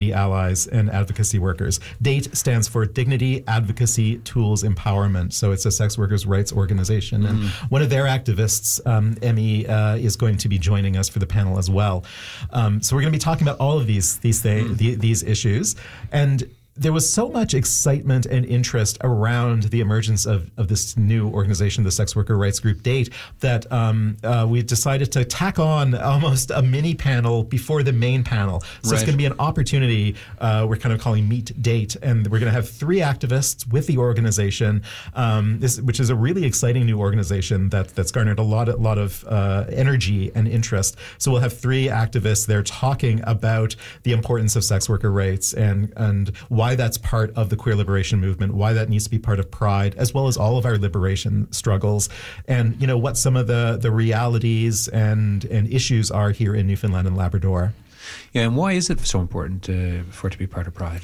community allies and advocacy workers. DATE stands for Dignity Advocacy Tools Empowerment. So it's a sex workers' rights organization. And one of their activists, Emmy, is going to be joining us for the panel as well. So we're going to be talking about all of these issues. And there was so much excitement and interest around the emergence of this new organization, the sex worker rights group DATE, that we decided to tack on almost a mini panel before the main panel. So it's going to be an opportunity, we're kind of calling Meet DATE, and we're going to have 3 activists with the organization, which is a really exciting new organization that's garnered a lot of energy and interest. So we'll have 3 activists there talking about the importance of sex worker rights and why that's part of the queer liberation movement, why that needs to be part of Pride, as well as all of our liberation struggles, and what some of the realities and issues are here in Newfoundland and Labrador. Yeah, and why is it so important for it to be part of Pride?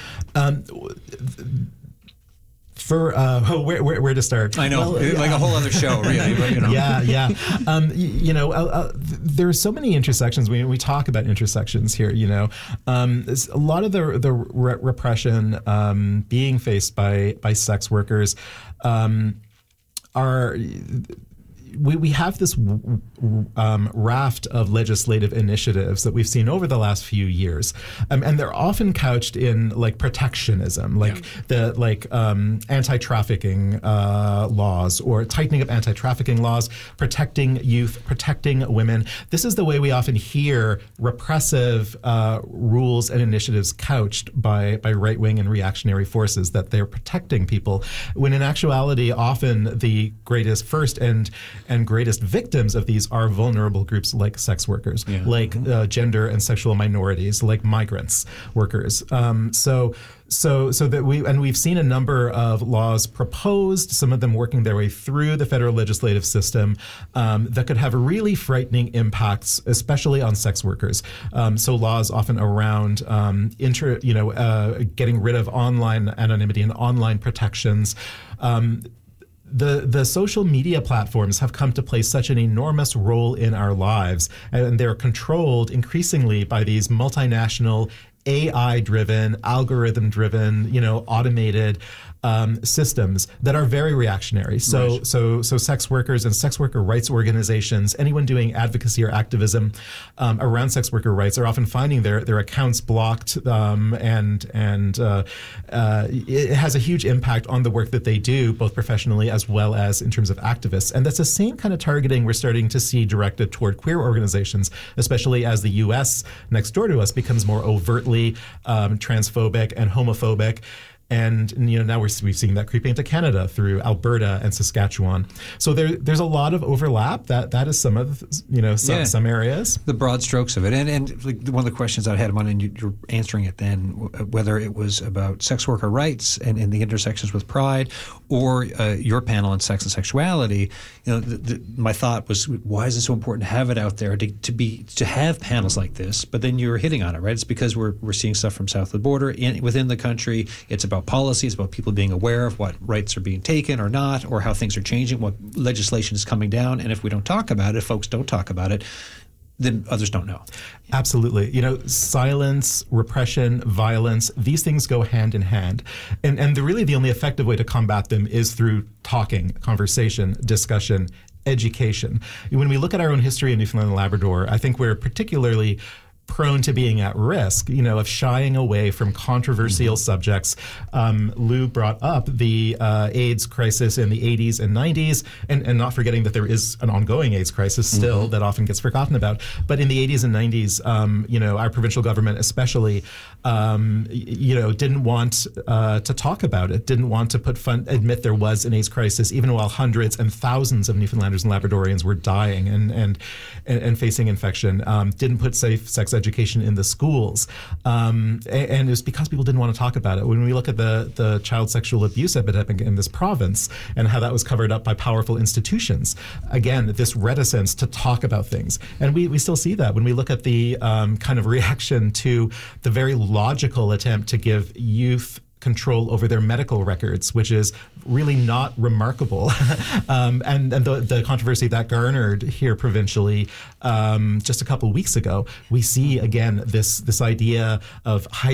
Where to start? I know, like a whole other show, really. But, Yeah. There are so many intersections. We talk about intersections here. A lot of the repression being faced by sex workers are. We have this raft of legislative initiatives that we've seen over the last few years, and they're often couched in protectionism, anti-trafficking laws or tightening of anti-trafficking laws, protecting youth, protecting women. This is the way we often hear repressive rules and initiatives couched by right-wing and reactionary forces, that they're protecting people, when in actuality, often the greatest and greatest victims of these are vulnerable groups like sex workers, gender and sexual minorities, like migrants workers. So that we've seen a number of laws proposed, some of them working their way through the federal legislative system, that could have really frightening impacts, especially on sex workers. So laws often around getting rid of online anonymity and online protections. The social media platforms have come to play such an enormous role in our lives, and they're controlled increasingly by these multinational, AI-driven, algorithm-driven, automated systems that are very reactionary. So sex workers and sex worker rights organizations, anyone doing advocacy or activism around sex worker rights, are often finding their accounts blocked, and it has a huge impact on the work that they do, both professionally as well as in terms of activists. And that's the same kind of targeting we're starting to see directed toward queer organizations, especially as the U.S. next door to us becomes more overtly transphobic and homophobic. And now we've seen that creeping into Canada through Alberta and Saskatchewan. So there's a lot of overlap. That is some of some areas. The broad strokes of it, and one of the questions I had on, and you're answering it then, whether it was about sex worker rights and the intersections with Pride, or your panel on sex and sexuality. My thought was, why is it so important to have it out there, to have panels like this? But then you're hitting on it, right? It's because we're seeing stuff from south of the border, within the country. It's about policy. It's about people being aware of what rights are being taken or not, or how things are changing, what legislation is coming down. And if we don't talk about it, if folks don't talk about it, then others don't know. Absolutely. Silence, repression, violence, these things go hand in hand. And really the only effective way to combat them is through talking, conversation, discussion, education. When we look at our own history in Newfoundland and Labrador, I think we're particularly prone to being at risk, of shying away from controversial subjects. Lou brought up the AIDS crisis in the 80s and 90s, and not forgetting that there is an ongoing AIDS crisis still that often gets forgotten about. But in the 80s and 90s, our provincial government especially, didn't want to talk about it, didn't want to admit there was an AIDS crisis, even while hundreds and thousands of Newfoundlanders and Labradorians were dying and facing infection. Didn't put safe sex education in the schools. And it was because people didn't want to talk about it. When we look at the child sexual abuse epidemic in this province and how that was covered up by powerful institutions, again, this reticence to talk about things. And we still see that when we look at the kind of reaction to the very logical attempt to give youth control over their medical records, which is really not remarkable. And the controversy that garnered here provincially just a couple of weeks ago, we see again this idea of